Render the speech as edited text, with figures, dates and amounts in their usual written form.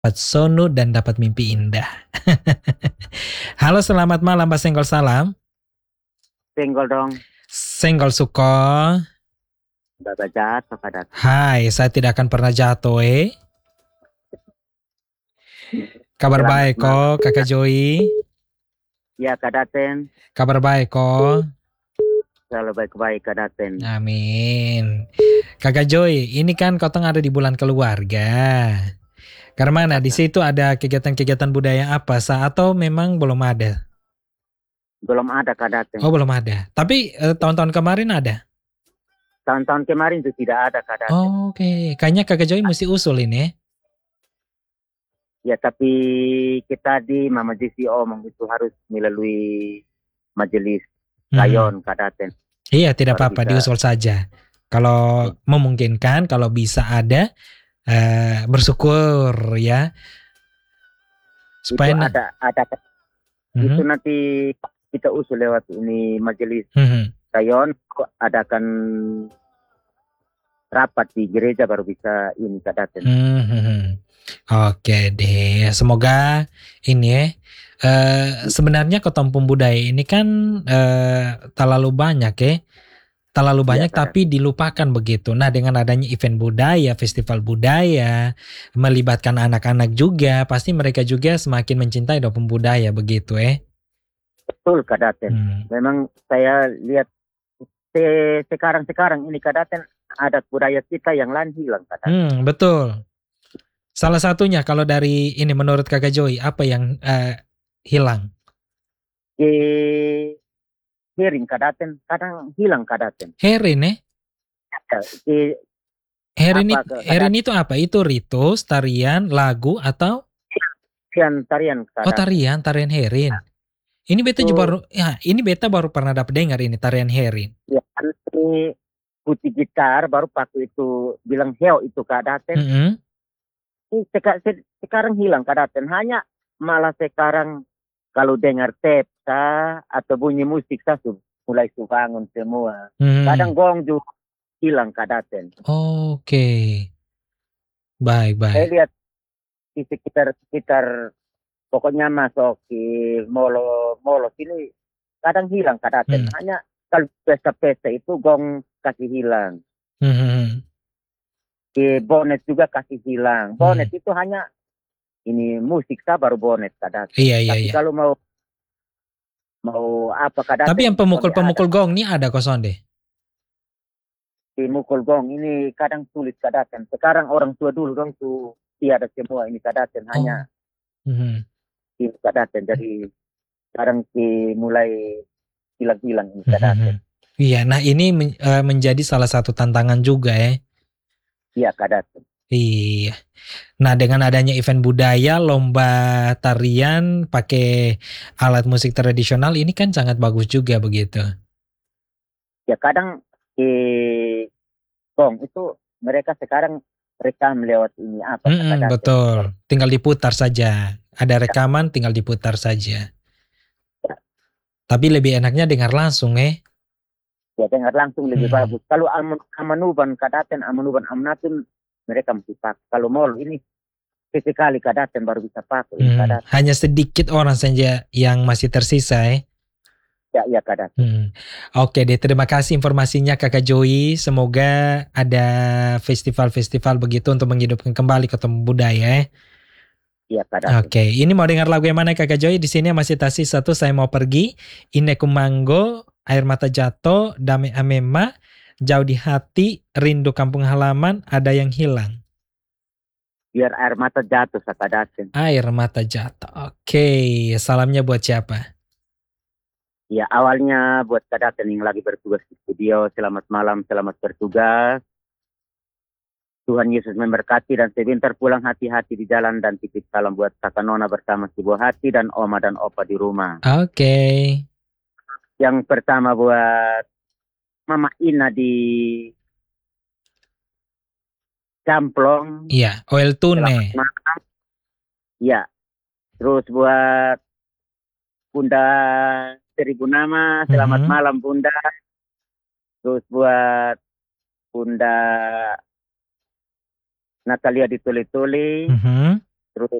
dapat sonu dan dapat mimpi indah. Halo, selamat malam Pak Senggol, salam. Senggol dong. Senggol suko. Bapak jatuh Kak Daten. Hai, saya tidak akan pernah jatuh Kabar Selamat baik malam. kok Kakak Joy. Ya Kak Daten. Kabar baik kok. Selalu baik-baik Kak Daten. Amin. Kakak Joy, ini kan Kotong ada di bulan keluarga. Karena mana di situ ada kegiatan-kegiatan budaya apa atau memang belum ada? Belum ada Kak Daten. Oh, belum ada. Tapi tahun-tahun kemarin ada. Tahun-tahun kemarin itu tidak ada Kak Daten. Oh, oke. Kayaknya Kakak Joy mesti usul ini. Ya tapi kita di Mama JCO itu harus melalui majelis rayon Kak Daten. Iya, tidak apa-apa, diusul saja. Kalau memungkinkan, kalau bisa ada, bersyukur ya. Supaya itu ada itu nanti kita usul lewat ini majelis rayon, adakan rapat di gereja baru bisa ini Kak Daten. Oke deh, semoga ini ya. Sebenarnya Ketompo Budaya ini kan terlalu banyak ya. Terlalu banyak ya, tapi dilupakan begitu. Nah, dengan adanya event budaya, festival budaya, melibatkan anak-anak juga, pasti mereka juga semakin mencintai Ketompo Budaya begitu Betul Kak Daten. Memang saya lihat sekarang ini Kak Daten ada budaya kita yang lain hilang Kak Daten. Betul. Salah satunya kalau dari ini menurut Kakak Joy, apa yang hilang? Herin Kak Daten, kadang hilang Kak Daten. Herin Herin itu apa? Itu ritus, tarian, lagu atau? Tarian Kak Daten. Oh, tarian Herin. Ini beta juga baru pernah dapat dengar ini tarian Herin. Ya, ini putih gitar baru pakai itu bilang heo itu Kak Daten. Ini sekarang hilang Kak Daten. Hanya malah sekarang kalau dengar tepsa atau bunyi musik saya mulai bangun semua. Kadang gong juga hilang Kak Daten. Oke. Baik. Saya lihat di sekitar pokoknya masuk di molo sini kadang hilang Kak Daten. Hanya kalau pesta-pesta itu gong kasih hilang. Di bonet juga kasih hilang. Bonet itu hanya ini musik baru bonet Kak Daten. Iya. Kalau mau apa Kak Daten. Tapi yang pemukul gong ini ada kosong deh. Di mukul gong ini kadang sulit Kak Daten. Sekarang orang tua dulu dong tuh tiada semua ini Kak Daten. Hanya Kak Daten. Jadi sekarang mulai hilang ini Kak Daten. Iya, nah ini menjadi salah satu tantangan juga Iya Kak Daten. Iya. Nah, dengan adanya event budaya, lomba tarian pakai alat musik tradisional ini kan sangat bagus juga begitu. Ya kadang gong itu mereka sekarang rekam lewat ini apa Kak Daten. Betul, tinggal diputar saja. Ada rekaman tinggal diputar saja. Ya. Tapi lebih enaknya dengar langsung Ya dengar langsung lebih bagus. Kalau amanuban Kak Daten, amanuban amnatun mereka mesti pakai. Kalau mall ini sekali Kak Daten baru bisa pakai. Hanya sedikit orang saja yang masih tersisa Ya Kak Daten. Oke deh, terima kasih informasinya Kakak Joy. Semoga ada festival-festival begitu untuk menghidupkan kembali Ketompo Budaya Iya Kak Daten. Oke, ini mau dengar lagu yang mana Kakak Joy? Di sini masih tasih satu, saya mau pergi. Ineku Manggo, Air Mata Jatuh, Dame Amema, Jauh di Hati, Rindu Kampung Halaman, Ada Yang Hilang. Biar Air Mata Jatuh Kak Daten. Air Mata Jatuh. Oke, salamnya buat siapa? Ya awalnya buat Kak Daten yang lagi bertugas di studio. Selamat malam, selamat bertugas. Tuhan Yesus memberkati dan sebentar pulang hati-hati di jalan dan titip salam buat kakak Nona bersama si buah hati dan oma dan opa di rumah. Oke. Yang pertama buat Mama Ina di Camplong. Iya, Oil Tune. Iya. Terus buat Bunda Seribu Nama, selamat malam Bunda. Terus buat Bunda Natalia di Tuli-Tuli.